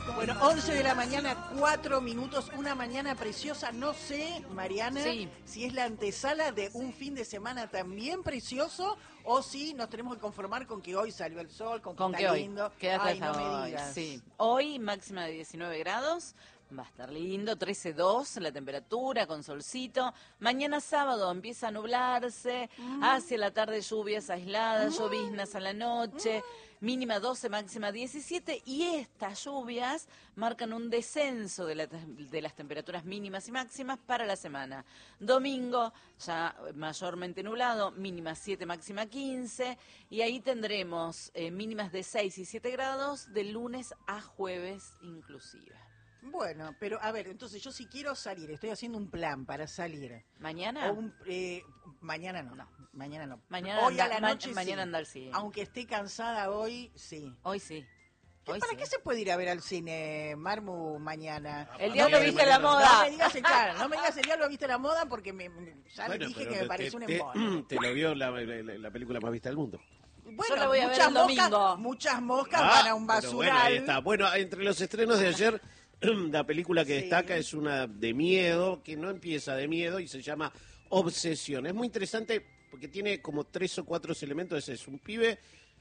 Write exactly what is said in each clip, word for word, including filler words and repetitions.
Bueno, once de la mañana, cuatro minutos, una mañana preciosa. No sé, Mariana, sí. si es la antesala de un fin de semana también precioso o si nos tenemos que conformar con que hoy salió el sol, con que con está que lindo. Hoy. Quédate Ay, no hoy. me digas. Sí. Hoy máxima de diecinueve grados. Va a estar lindo, trece dos la temperatura, con solcito. Mañana sábado empieza a nublarse, mm. hacia la tarde lluvias aisladas, mm. lloviznas a la noche, mm. mínima doce, máxima diecisiete, y estas lluvias marcan un descenso de, la, de las temperaturas mínimas y máximas para la semana. Domingo, ya mayormente nublado, mínima siete, máxima quince, y ahí tendremos eh, mínimas de seis y siete grados de lunes a jueves inclusive. Bueno, pero a ver, entonces yo si quiero salir, estoy haciendo un plan para salir. ¿Mañana? O un, eh, mañana no, no, mañana no. Mañana hoy anda, a la noche ma- mañana sí. andar sí. Aunque esté cansada hoy, sí. Hoy sí. ¿Qué, Hoy ¿Para sí. qué se puede ir a ver al cine, Marmu, mañana? El diablo no viste la moda. No me digas, claro, no me digas el diablo viste la moda porque me, me, ya bueno, le dije que me parece un embole. Te, te lo vio la, la, la película más vista del mundo. Bueno, yo la voy a ver el moscas, domingo. Muchas moscas ah, van a un basural. Bueno, ahí está. Bueno, entre los estrenos de ayer, la película que sí. destaca es una de miedo, que no empieza de miedo y se llama Obsesión. Es muy interesante porque tiene como tres o cuatro elementos. Es un pibe,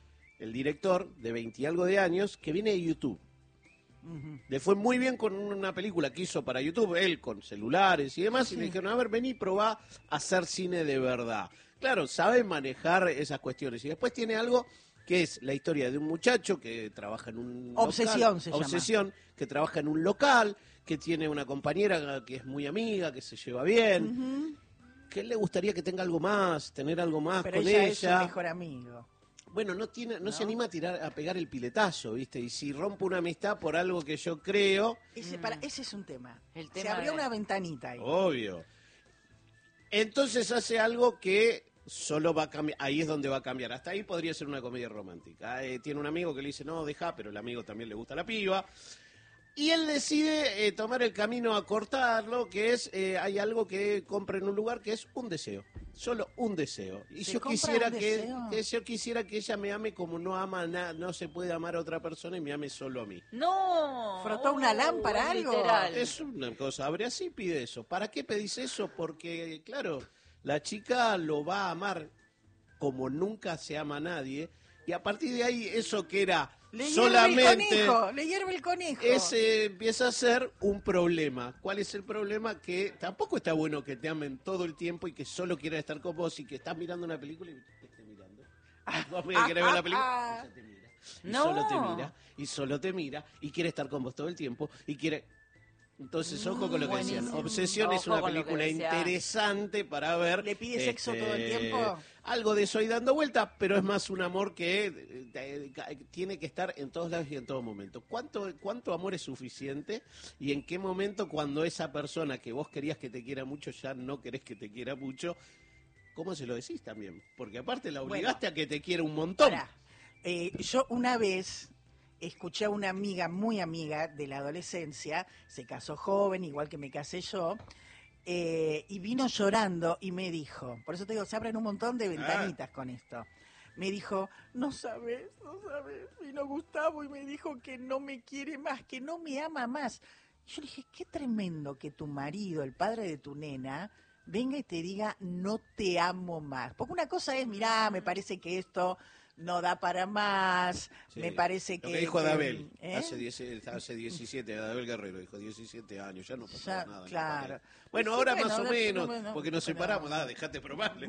el director, de veinte y algo de años, que viene de YouTube. Uh-huh. Le fue muy bien con una película que hizo para YouTube, él con celulares y demás, sí. y le dijeron, a ver, vení, probá a hacer cine de verdad. Claro, sabe manejar esas cuestiones. Y después tiene algo que es la historia de un muchacho que trabaja en un Obsesión local, se Obsesión, llama. que trabaja en un local, que tiene una compañera que es muy amiga, que se lleva bien, uh-huh. que él le gustaría que tenga algo más, tener algo más Pero con ella. ella. Es su mejor amigo. Bueno, no tiene, no, no se anima a tirar, a pegar el piletazo, ¿viste? Y si rompe una amistad por algo que yo creo. Ese, para, ese es un tema. El tema se abrió de... una ventanita ahí. Obvio. Entonces hace algo que solo va a cambiar, ahí es donde va a cambiar. Hasta ahí podría ser una comedia romántica. Eh, tiene un amigo que le dice, no, deja, pero el amigo también le gusta la piba. Y él decide eh, tomar el camino a cortarlo, que es, eh, hay algo que compra en un lugar que es un deseo. Solo un deseo. Y yo quisiera que, que yo quisiera que ella me ame como no ama nada, no se puede amar a otra persona y me ame solo a mí. No. ¿Frotó una lámpara algo? Literal. Es una cosa, abre así y pide eso. ¿Para qué pedís eso? Porque, claro, la chica lo va a amar como nunca se ama a nadie. Y a partir de ahí, eso que era le solamente... El conejo, le hierve el conejo. Ese empieza a ser un problema. ¿Cuál es el problema? Que tampoco está bueno que te amen todo el tiempo y que solo quieran estar con vos y que estás mirando una película y te esté mirando. Vos me querés ver la película, ella te mira. Y no. solo te mira, y solo te mira, y quiere estar con vos todo el tiempo, y quiere... Entonces, ojo con lo que decían. Obsesión ojo es una película interesante para ver. ¿Le pide sexo este, todo el tiempo? Algo de eso ahí dando vuelta, pero es más un amor que eh, eh, tiene que estar en todos lados y en todo momento. ¿Cuánto, ¿Cuánto amor es suficiente? ¿Y en qué momento cuando esa persona que vos querías que te quiera mucho ya no querés que te quiera mucho? ¿Cómo se lo decís también? Porque aparte la obligaste bueno, a que te quiera un montón. Pará. Eh, yo una vez... escuché a una amiga, muy amiga de la adolescencia, se casó joven, igual que me casé yo, eh, y vino llorando y me dijo, por eso te digo, se abren un montón de ventanitas ah. con esto. Me dijo, no sabes, no sabes, vino Gustavo y me dijo que no me quiere más, que no me ama más. Yo le dije, qué tremendo que tu marido, el padre de tu nena, venga y te diga, no te amo más. Porque una cosa es, mirá, me parece que esto... no da para más, sí. me parece que... Lo que dijo Adabel, ¿eh? hace, diez, hace diecisiete, Adabel Guerrero dijo diecisiete años, ya no pasaba ya, nada. Claro. Bueno, sí, ahora bueno, más o menos, bueno, porque nos separamos, nada, dejate probarle.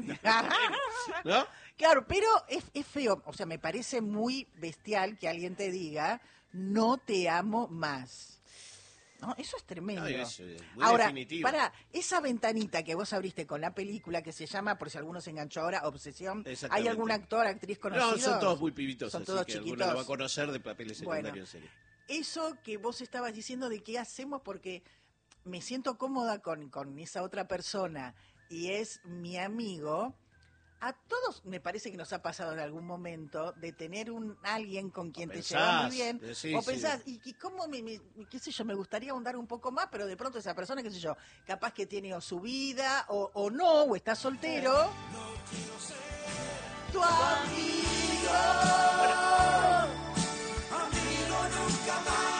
¿No? Claro, pero es, es feo, o sea, me parece muy bestial que alguien te diga, no te amo más. No, eso es tremendo. No, es, eh, muy ahora, definitivo. para esa ventanita que vos abriste con la película que se llama, por si alguno se enganchó ahora, Obsesión, ¿hay algún actor, actriz conocido? No, son todos muy pibitos, son así todos que chiquitos. alguno la va a conocer de papeles secundarios bueno, en serie. Eso que vos estabas diciendo de qué hacemos, porque me siento cómoda con, con esa otra persona y es mi amigo. A todos me parece que nos ha pasado en algún momento de tener un alguien con quien te llevas muy bien, sí, o pensás, sí. y, y cómo, me, me, qué sé yo, me gustaría ahondar un poco más, pero de pronto esa persona, qué sé yo, capaz que tiene o su vida, o, o no, o está soltero. No quiero ser tu amigo. Bueno.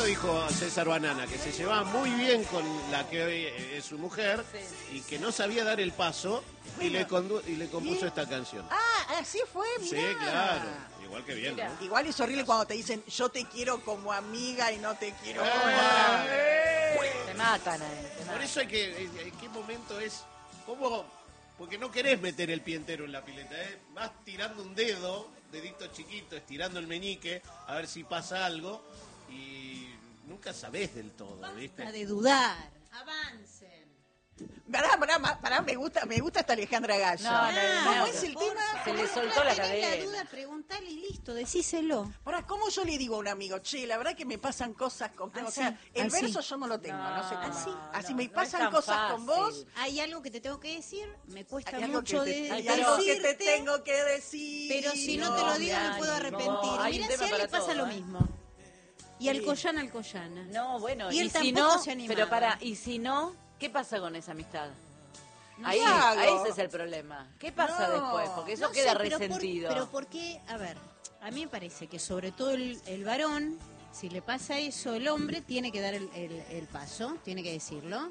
dijo César Banana, que se llevaba muy bien con la que hoy es su mujer Sí. y que no sabía dar el paso y, le condu- y le compuso esta canción. Ah, así fue, Sí, mirá. claro. Igual que bien, Mira. ¿no? Igual es horrible cuando te dicen, yo te quiero como amiga y no te quiero como Ah. otra. Te matan, eh, te Por matan. eso hay que, ¿en qué momento es? ¿Cómo? Porque no querés meter el pie entero en la pileta, ¿eh? Vas tirando un dedo, dedito chiquito, estirando el meñique, a ver si pasa algo, y nunca sabés del todo, ¿viste? Basta de dudar, avancen. Pará, pará, pará, me gusta, me gusta esta Alejandra Gallo. No, no, no, ¿Cómo no, es el por tema? favor, Se le soltó no la tenés cadena. la duda, preguntale y listo, decíselo. Pará, ¿cómo yo le digo a un amigo? Che, la verdad que me pasan cosas con... O Así, sea, el así. verso yo no lo tengo, no, sé cómo. Así. Así no, me no es pasan tan cosas con vos. fácil. Hay algo que te tengo que decir, me cuesta Hay algo, que mucho te, de hay pero- algo que te decirte, tengo que decir. pero si no te lo digo me puedo ánimo. arrepentir. Hay un Mira, tema si a él para le pasa todo, lo ¿eh? mismo. Y Alcoyana, Alcoyana. No, bueno, Y y, él si tampoco no, se animaba. pero para, y si no, ¿qué pasa con esa amistad? No Ahí, sé. ahí ese es el problema. ¿Qué pasa No. después? Porque eso No queda sé, pero por- resentido. Pero por qué, a ver, a mí me parece que sobre todo el, el varón, si le pasa eso, el hombre tiene que dar el, el- el paso, tiene que decirlo.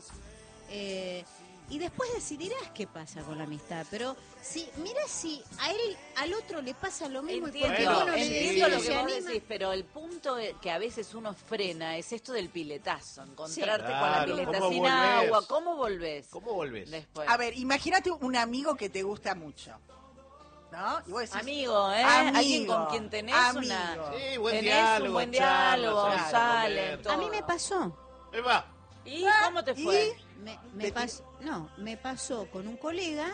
Eh, y después decidirás qué pasa con la amistad. Pero si, mira si a él, al otro le pasa lo mismo y porque Entiendo, vos no le entiendo decís, lo no que se vos anima. decís, pero el punto es que a veces uno frena es esto del piletazo, encontrarte Sí. con la Claro, pileta ¿cómo sin volvés? agua, ¿cómo volvés? ¿Cómo volvés? Después. A ver, imagínate un amigo que te gusta mucho. ¿No? Y vos decís, Amigo, ¿eh? Amigo, Alguien con quien tenés amigo. una... Sí, buen tenés diálogo, un buen charlas, diálogo, salir a salen, comer. todo. A mí me pasó. Ahí va. ¿Y cómo te ¿Y? fue? Me, me Te- pasó, no, me pasó con un colega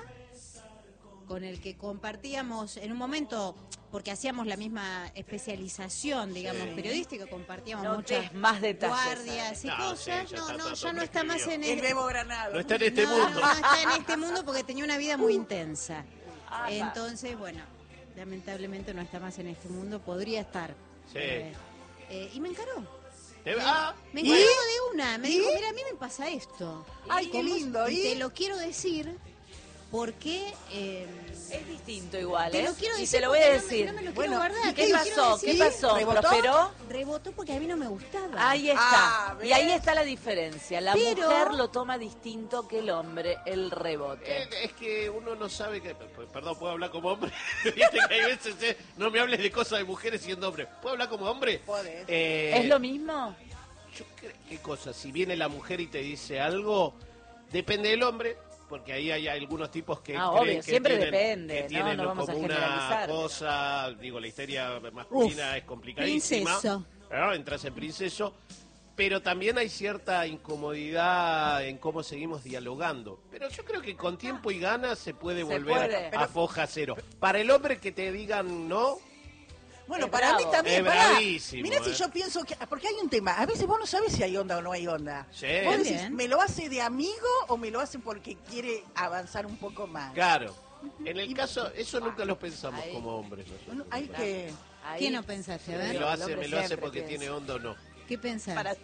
con el que compartíamos en un momento, porque hacíamos la misma especialización, digamos, Sí. periodística, compartíamos No muchas des más detalles. guardias y No, cosas. sí, ya no, está no, todo ya no está más en el el, Bebo Granado. No está en este no, mundo. no, no está en este mundo porque tenía una vida muy intensa. Ah, Entonces, bueno, lamentablemente no está más en este mundo, podría estar. Sí. Eh, eh, y me encaró. Te- ah, Me ¿Y? encaró de una. Me ¿Y? dijo, mira, a mí me pasa esto. Ay, qué ¿Cómo? lindo, Y ¿y? te lo quiero decir porque... eh, Es distinto igual, te ¿eh? lo quiero y decir te lo voy a porque no me- decir. No me, lo Bueno, quiero guardar. ¿y ¿Qué te lo quiero pasó? ¿Qué decir. pasó? ¿Rebotó? ¿Prosperó? Rebotó porque a mí no me gustaba. Ahí está. Ah, y ahí ¿ves? está la diferencia. La Pero- mujer lo toma distinto que el hombre, el rebote. eh, es que uno no sabe que... p- Perdón, ¿puedo hablar como hombre? Viste que hay veces, eh, no me hables de cosas de mujeres siendo hombre. ¿Puedo hablar como hombre? Podés. Eh, ¿Es lo mismo? Yo creo, ¿qué cosa? Si viene la mujer y te dice algo, depende del hombre, porque ahí hay algunos tipos que Ah, creen obvio, que siempre tienen, depende, que ¿no? tienen No vamos a como una generalizar. cosa, digo, la histeria masculina es complicadísima. princeso. ¿no? Entras en princeso, pero también hay cierta incomodidad en cómo seguimos dialogando. Pero yo creo que con tiempo y ganas se puede Se volver puede. a Pero- foja cero. Para el hombre que te digan no, Bueno, Es para bravo. mí también, Es pará. bravísimo, Mirá si eh. yo pienso que... Porque hay un tema. A veces vos no sabes si hay onda o no hay onda. Sí. Vos decís, También. ¿me lo hace de amigo o me lo hace porque quiere avanzar un poco más? claro. En el caso, eso nunca lo pensamos Ahí. como hombres. nosotros. Bueno, hay que... Ahí- ¿Qué no pensaste? A Me ver, lo El hace, hombre me lo hace siempre porque piensa. tiene onda o no. ¿qué pensás? Para-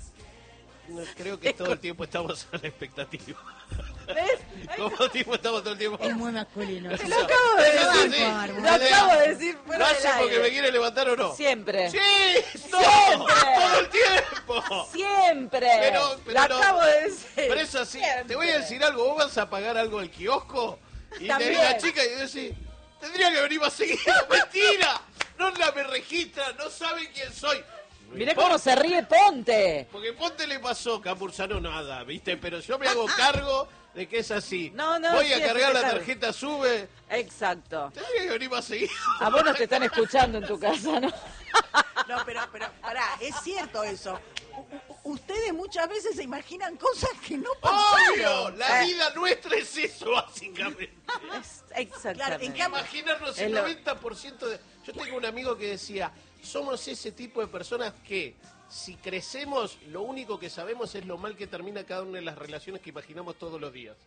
No, creo que todo el tiempo estamos a la expectativa. ¿Ves? Como tipo estamos todo el tiempo. Es muy masculino. Te lo acabo de Sí, sí, decir. sí. Bárbaro. Lo acabo de decir ¿Lo fuera del hace porque aire. me quiere levantar o no? Siempre. ¡Sí! ¡No! Siempre. ¡Todo el tiempo! Siempre. Pero- pero lo no. acabo de decir. Pero es así. Te voy a decir algo. Vos vas a pagar algo al kiosco y te También. viene la chica y decís, tendría que venir más seguido. ¡Mentira! No la me registra, no sabe quién soy. No Mirá importa. cómo se ríe Ponte. Porque Ponte le pasó, Camursano nada, ¿viste? Pero yo me hago cargo de que es así. No, no, Voy sí, a cargar hacete la cargo. tarjeta, sube. Exacto. Tendría que venir más seguido. A vos no te están escuchando en tu casa, ¿no? No, pero, pero, pará, es cierto eso. U- u- ustedes muchas veces se imaginan cosas que no ¡Obvio! pasaron. La Eh. vida nuestra es eso, básicamente. Es- Exactamente. Claro, en cambio- Imaginarnos Es el lo- noventa por ciento de... Yo tengo un amigo que decía, somos ese tipo de personas que si crecemos, lo único que sabemos es lo mal que termina cada una de las relaciones que imaginamos todos los días.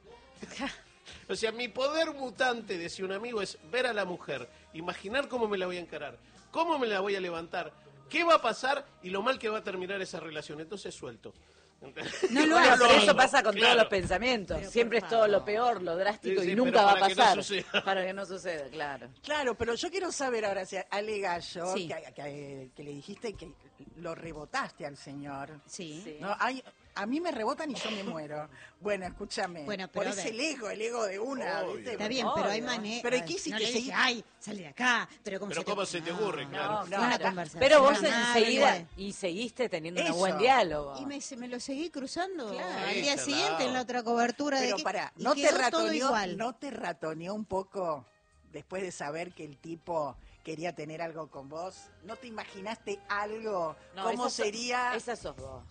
O sea, mi poder mutante, decía un amigo, es ver a la mujer, imaginar cómo me la voy a encarar, cómo me la voy a levantar, ¿Qué va a pasar y lo mal que va a terminar esa relación? Entonces suelto. No lo Bueno, hace. pero eso pasa con Claro. todos los pensamientos. Pero, Siempre por es todo lo favor. peor, lo drástico Sí, sí, y pero nunca va a para que no pasar. suceda. Para que no suceda, claro. Claro, pero yo quiero saber ahora si Ale Gallo, Sí. que, que- que le dijiste que lo rebotaste al señor. Sí. Sí. No, hay, a mí me rebotan y yo me muero. Bueno, escúchame. Bueno, Por pero a es ver. el ego, el ego de una, Obvio. ¿viste? Está bien, pero hay Obvio. maneras. Pero ¿y qué hiciste? No le dije, Seguí- ay, sale de acá. Pero ¿cómo, Pero se, te... ¿cómo se te ocurre? No, Claro. Fue una claro. conversación Pero vos amable. enseguida y seguiste teniendo un Eso. buen diálogo. Y me, se- me lo seguí cruzando Claro. al Sí, día charlado. siguiente en la otra cobertura. Pero de que, pará, y ¿no te, quedó todo ratoneó, igual. ¿no te ratoneó un poco después de saber que el tipo quería tener algo con vos? ¿No te imaginaste algo? No, ¿Cómo esa so- sería? Esa sos vos.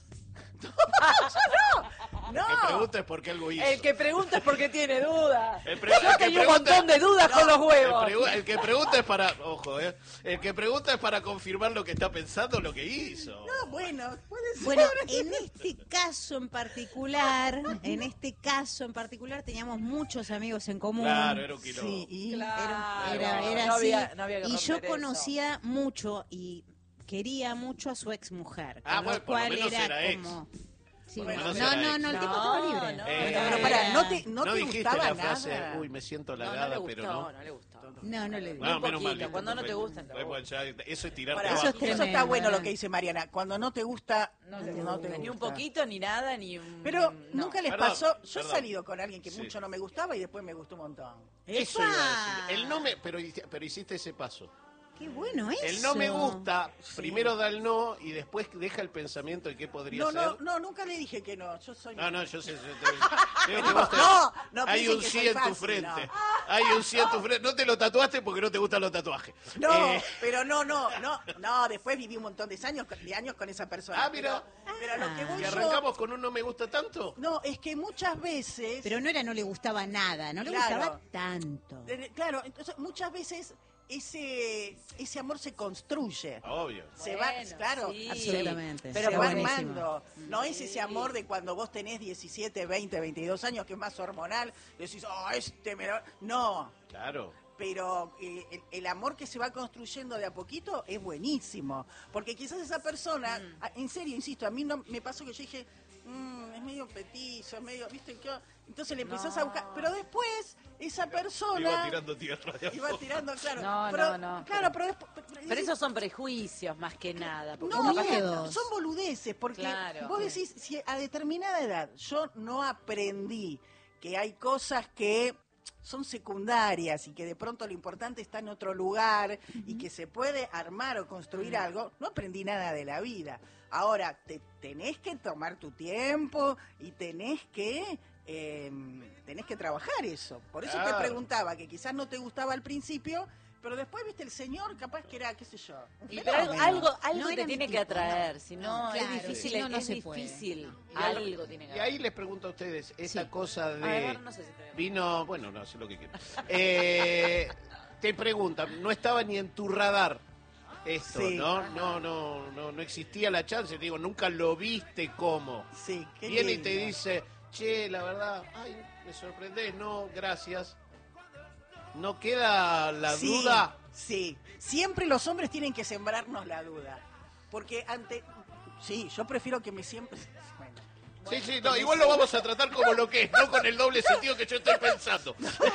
No, El que pregunta es por qué algo hizo. El que pregunta es porque tiene dudas. El pre- Yo el que tenía un pregunta- montón de dudas con los El, huevos. pregu- el que pregunta es para, ojo, eh, el que pregunta es para confirmar lo que está pensando, lo que hizo. no, bueno, puede ser. Bueno, en este caso en particular, en este caso en particular teníamos muchos amigos en común. Claro, era un quilombo. Sí, y Era, Claro. era, era No así. había- no había que y yo romper eso. conocía mucho y quería mucho a su ex mujer. Ah, con bueno, lo por lo cual menos era, era ex. como. Sí, Por lo no, menos no, era no, ex. no, el tipo No, estaba libre. no. Eh, Pero pará, ¿no te, no ¿No te dijiste gustaba la frase, nada? uy, me siento No, no halagada, le pero gustó, no? no le gustó. No, no le digo. No, Un menos mal. poquito, cuando no te Fue- gusta, no te fue- gusta. ya- Eso es tirarte Pará, abajo. Eso es eso está tremendo, bueno ¿eh? lo que dice Mariana. Cuando no te gusta, No te, no te gusta. Ni un gusta. poquito, ni nada, ni un... Pero no. nunca les Perdón, pasó. Yo perdón. he salido con alguien que Sí. mucho no me gustaba y después me gustó un montón. Eso iba a decir. El no me, pero, pero hiciste ese paso. Qué bueno eso. El no me gusta, primero da el no y después deja el pensamiento de qué podría No, ser. no, no, nunca le dije que no. Yo soy. No, no, yo sé. Yo te- veo que vos te- No, no hay piensen un que sí soy en tu fácil, frente. no. Hay un sí en tu frente. No te lo tatuaste porque no te gustan los tatuajes. No, Eh, pero no, no, no, no. Después viví un montón de años, de años con esa persona. Ah, mira. Pero, pero a lo que voy ¿Y yo. arrancamos con un no me gusta tanto? No, es que muchas veces. Pero no era no le gustaba nada, no le Claro. gustaba tanto. de- Claro, entonces muchas veces ese ese amor se construye. Obvio. Se va, Bueno, claro, sí. Absolutamente. Pero Está va buenísimo. armando. No es Sí. ese amor de cuando vos tenés diecisiete, veinte, veintidós años, que es más hormonal, decís, oh, este me lo-". No, Claro. pero eh, el, el amor que se va construyendo de a poquito es buenísimo. Porque quizás esa persona, Mm. a- en serio, insisto, a mí no me pasó que yo dije, "Mm, es medio petizo, es medio, ¿viste? ¿Qué? Entonces le empezás a buscar. No. Pero después, esa persona. Iba tirando tierra de iba abajo. tirando, claro. No, pero, no, no, Claro, pero- pero, después. pero- Pero esos son prejuicios más que nada. Porque No, capaz que- miedos. son boludeces, porque Claro. vos decís, si a determinada edad yo no aprendí que hay cosas que son secundarias y que de pronto lo importante está en otro lugar y que se puede armar o construir algo, no aprendí nada de la vida. Ahora, te tenés que tomar tu tiempo y tenés que... eh, tenés que trabajar eso. Por eso Claro. te preguntaba, que quizás no te gustaba al principio, pero después, viste, el señor capaz que era, qué sé yo, un Y pero algo, fenómeno. algo, algo No te era mi tiene que tipo, atraer, si no, No, es claro, difícil, si no, no es se puede. difícil. Y ahí- Algo tiene que Y ahí les pregunto a ustedes, esta Sí. cosa A ver, de... no sé si te- Vino, bueno, no sé lo que quiero. Eh, te preguntan, no estaba ni en tu radar esto, Sí. ¿no? No, no, no, no existía la chance, te digo, nunca lo viste como. Sí, qué Viene y lindo. te dice, che, la verdad, ay, me sorprendés, no, gracias. ¿No queda la Sí, duda? Sí, siempre los hombres tienen que sembrarnos la duda. Porque ante... Sí, yo prefiero que me siempre... Bueno, Sí, sí, no, igual lo vamos a tratar como lo que es, no con el doble sentido que yo estoy pensando.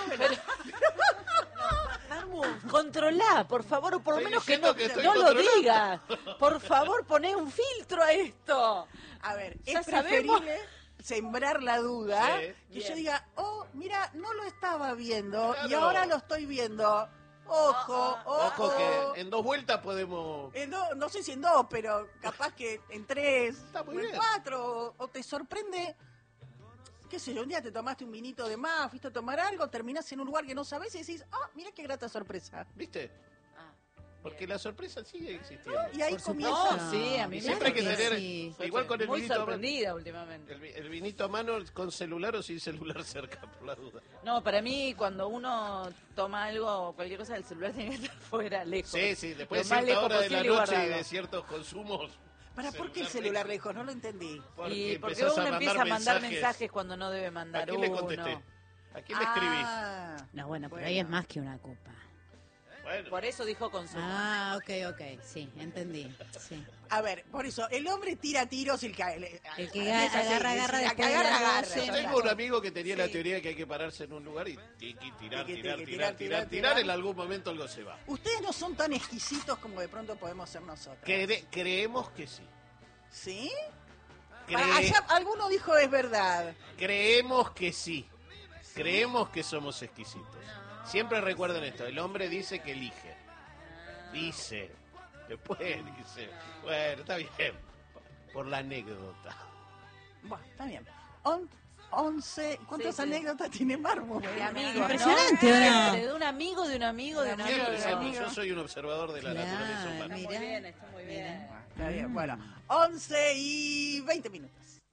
Marmu, controlá, por favor, o por lo Estoy menos que diciendo no, que estoy no lo controlando. digas. Por favor, poné un filtro a esto. a ver, Ya es sabemos. preferible sembrar la duda Sí. que Bien. yo diga, oh, mira, no lo estaba viendo y Claro. ahora lo estoy viendo. Ojo, Ah, ah, ojo. Ojo que en dos vueltas podemos... En dos- no sé si en dos, pero capaz que en tres, Está muy o en bien. cuatro, o, o te sorprende, qué sé yo, un día te tomaste un vinito de más, fuiste a tomar algo, terminás en un lugar que no sabés y decís, ah, mira qué grata sorpresa. ¿Viste? Ah, Porque la sorpresa sigue existiendo. Y ahí Por comienza... supuesto. No, sí, a mí Y me siempre hay que Claro que tener, sí. igual con el muy vinito a mano, sorprendida últimamente. el, vi- el vinito a mano con celular o sin celular cerca, por la duda. No, para mí cuando uno toma algo o cualquier cosa del celular tiene que estar fuera, lejos. Sí, sí, después de Lo más cierta lejos hora de la posible y noche y guardarlo. de ciertos consumos. ¿Para por qué el celular lejos? No lo entendí. Y porque empezás uno empieza a mandar mensajes. mensajes cuando no debe ¿A mandar quién uno. le contesté? ¿A quién le escribí? Ah, No, bueno, pero Bueno. ahí es más que una copa. Bueno, Por eso dijo consumo. Ah, ok, ok, sí, entendí. Sí. A ver, por eso, el hombre tira tiros y el que, el, El que agarra, agarra, agarra el que después de agarra, las agarra, doce. ya tengo está. un amigo que tenía la Sí. teoría que hay que pararse en un lugar y tiqui, tirar, Tiqui, tirar, tiqui, tirar, tirar, tirar, tirar, tirar, tirar. en algún momento algo se va. Ustedes no son tan exquisitos como de pronto podemos ser nosotros. Cre- creemos que sí. ¿Sí? Cre- Ah, allá alguno dijo es verdad. Creemos que sí. Creemos que somos exquisitos. Siempre recuerden esto, el hombre dice que elige. Dice. Después dice. Bueno, está bien. Por la anécdota. Bueno, está bien. On- once, ¿cuántas Sí, sí. anécdotas tiene Marmo? De amigos, Impresionante, ¿no? ¿o no? Siempre, de un amigo, de un amigo, de un De amigo. Siempre, amigo. siempre. Yo soy un observador de la Claro, naturaleza humana. Está muy Mirá. bien, está muy bien. Está bien, bueno. once y veinte minutos.